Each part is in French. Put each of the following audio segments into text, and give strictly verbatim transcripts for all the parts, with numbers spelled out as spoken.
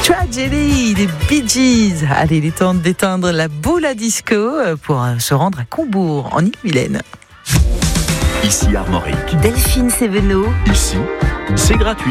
Tragedy des Bee Gees. Allez, il est temps d'éteindre la boule à disco pour se rendre à Combourg, en Ille-et-Vilaine. Ici Armorique. Delphine Sévenot. Ici, c'est gratuit.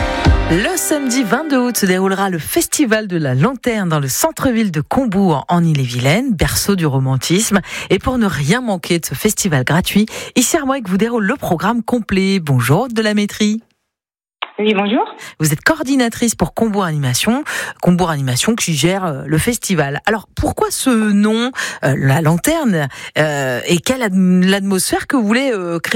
Le samedi vingt-deux août se déroulera le Festival de la Lanterne dans le centre-ville de Combourg en Ille-et-Vilaine, berceau du romantisme. Et pour ne rien manquer de ce festival gratuit, ici Armorique vous déroule le programme complet. Bonjour de la Métrie. Oui, bonjour. Vous êtes coordinatrice pour Combourg Animation, Combourg Animation qui gère le festival. Alors pourquoi ce nom, euh, la Lanterne, euh, et quelle ad- l'atmosphère que vous voulez euh, créer ?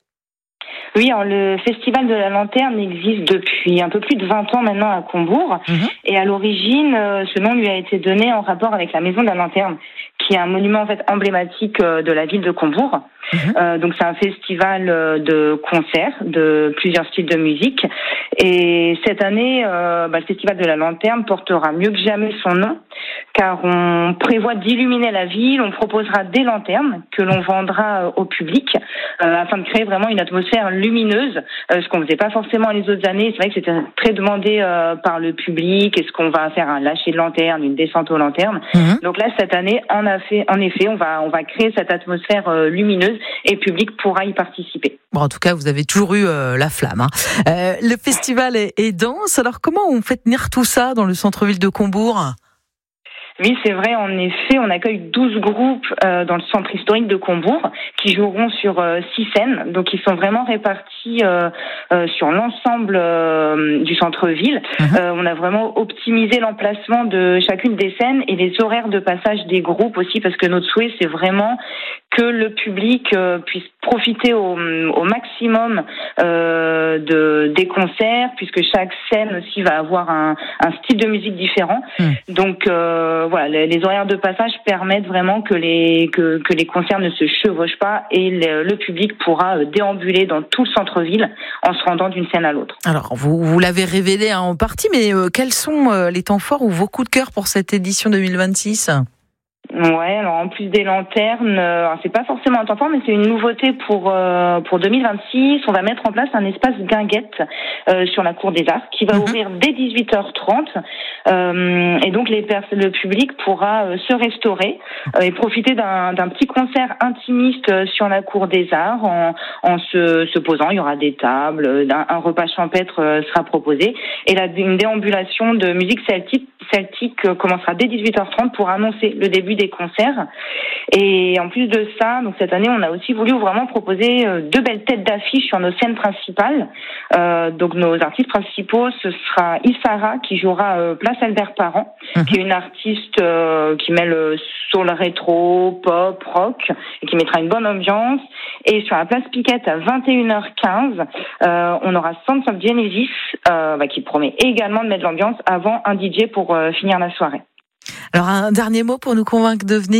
Oui, alors le Festival de la Lanterne existe depuis un peu plus de vingt ans maintenant à Combourg. Mmh. Et à l'origine, ce nom lui a été donné en rapport avec la Maison de la Lanterne, qui est un monument en fait emblématique de la ville de Combourg. Mmh. Euh, donc c'est un festival de concerts de plusieurs styles de musique. Et cette année, euh, bah, le Festival de la Lanterne portera mieux que jamais son nom, car on prévoit d'illuminer la ville. On proposera des lanternes que l'on vendra au public euh, afin de créer vraiment une atmosphère lumineuse, euh, ce qu'on faisait pas forcément les autres années. C'est vrai que c'était très demandé euh, par le public. Est-ce qu'on va faire un lâcher de lanterne, une descente aux lanternes? Mmh. Donc là, cette année, en, a fait, en effet, on va on va créer cette atmosphère euh, lumineuse et le public pourra y participer. Bon, en tout cas, vous avez toujours eu euh, la flamme. Hein. Euh, le festival est, est dense. Alors, comment on fait tenir tout ça dans le centre-ville de Combourg ? Oui, c'est vrai, en effet, on accueille douze groupes euh, dans le centre historique de Combourg qui joueront sur euh, six scènes. Donc, ils sont vraiment répartis euh, euh, sur l'ensemble euh, du centre-ville. Mmh. Euh, on a vraiment optimisé l'emplacement de chacune des scènes et les horaires de passage des groupes aussi, parce que notre souhait, c'est vraiment que le public euh, puisse profiter au, au maximum euh, de, des concerts, puisque chaque scène aussi va avoir un, un style de musique différent. Mmh. Donc, euh, voilà, les, les horaires de passage permettent vraiment que les que, que les concerts ne se chevauchent pas et le, le public pourra déambuler dans tout le centre-ville en se rendant d'une scène à l'autre. Alors, vous, vous l'avez révélé hein, en partie, mais euh, quels sont euh, les temps forts ou vos coups de cœur pour cette édition deux mille vingt-six ? Ouais, alors en plus des lanternes, euh, c'est pas forcément un temps fort, mais c'est une nouveauté pour euh, pour deux mille vingt-six. On va mettre en place un espace guinguette euh, sur la cour des Arts qui va mmh. ouvrir dès dix-huit heures trente euh, et donc les pers- le public pourra euh, se restaurer euh, et profiter d'un, d'un petit concert intimiste euh, sur la cour des Arts en, en se, se posant. Il y aura des tables, un, un repas champêtre euh, sera proposé et la, une déambulation de musique celtique celtique euh, commencera dès dix-huit heures trente pour annoncer le début des concerts. Et en plus de ça, donc cette année, on a aussi voulu vraiment proposer euh, deux belles têtes d'affiche sur nos scènes principales. Euh, donc nos artistes principaux, ce sera Issara qui jouera euh, Place Albert Parent, mmh. qui est une artiste euh, qui mêle euh, soul rétro, pop, rock et qui mettra une bonne ambiance. Et sur la place Piquette à vingt et une heures quinze, euh, on aura Sons of Genesis euh, bah, qui promet également de mettre l'ambiance avant un D J pour euh, finir la soirée. Alors, un dernier mot pour nous convaincre de venir ?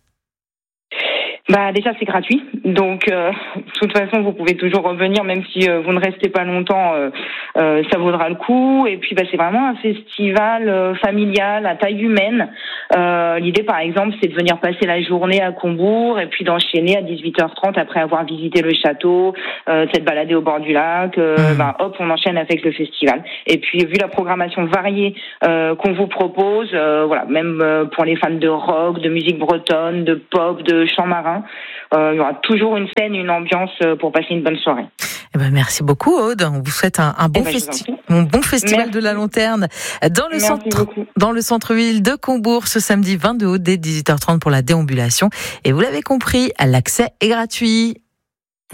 Bah déjà c'est gratuit, donc euh, de toute façon vous pouvez toujours revenir même si euh, vous ne restez pas longtemps, euh, euh, ça vaudra le coup. Et puis bah c'est vraiment un festival euh, familial à taille humaine. Euh, l'idée par exemple c'est de venir passer la journée à Combourg et puis d'enchaîner à dix-huit heures trente après avoir visité le château, euh, s'être baladé au bord du lac. Euh, mmh. Bah hop on enchaîne avec le festival. Et puis vu la programmation variée euh, qu'on vous propose, euh, voilà même euh, pour les fans de rock, de musique bretonne, de pop, de chant marin. Euh, il y aura toujours une scène, une ambiance pour passer une bonne soirée. Eh ben merci beaucoup Aude. On vous souhaite un, un bon, eh ben, festi- un bon festival Merci. de la Lanterne dans le, centre, beaucoup. dans le centre-ville de Combourg ce samedi vingt-deux août dès dix-huit heures trente pour la déambulation. Et vous l'avez compris, l'accès est gratuit.